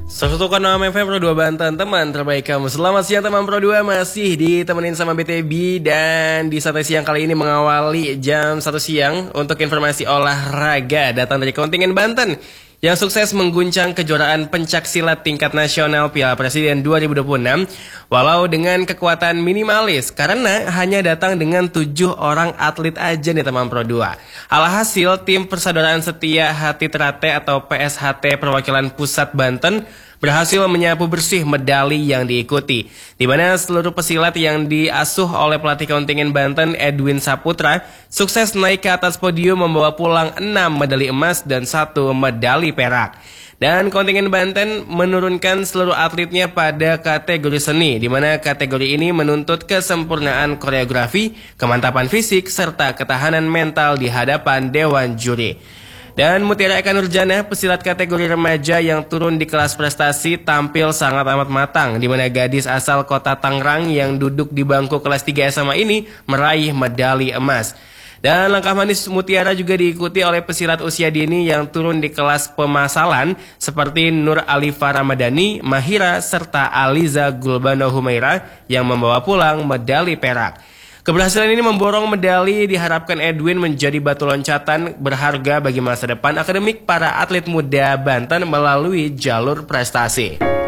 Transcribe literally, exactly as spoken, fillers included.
seratus satu koma enam F M Pro dua Banten, teman terbaik kamu. Selamat siang teman Pro dua, masih ditemenin sama B T B. Dan di Santai Siang kali ini mengawali jam satu siang untuk informasi olahraga datang dari kontingen Banten yang sukses mengguncang kejuaraan pencaksilat tingkat nasional Piala Presiden dua ribu dua puluh enam walau dengan kekuatan minimalis karena hanya datang dengan tujuh orang atlet aja nih teman Pro dua. Alhasil tim Persaudaraan Setia Hati Terate atau P S H T perwakilan pusat Banten berhasil menyapu bersih medali yang diikuti, di mana seluruh pesilat yang diasuh oleh pelatih kontingen Banten Edwin Saputra sukses naik ke atas podium membawa pulang enam medali emas dan satu medali perak. Dan kontingen Banten menurunkan seluruh atletnya pada kategori seni, di mana kategori ini menuntut kesempurnaan koreografi, kemantapan fisik, serta ketahanan mental di hadapan dewan juri. Dan Mutiara Eka Nurjana, pesilat kategori remaja yang turun di kelas prestasi, tampil sangat amat matang, di mana gadis asal kota Tangerang yang duduk di bangku kelas tiga S M A ini meraih medali emas. Dan langkah manis Mutiara juga diikuti oleh pesilat usia dini yang turun di kelas pemasalan seperti Nur Alifa Ramadhani, Mahira, serta Aliza Gulbano Humaira yang membawa pulang medali perak. Keberhasilan ini memborong medali diharapkan Edwin menjadi batu loncatan berharga bagi masa depan akademik para atlet muda Banten melalui jalur prestasi.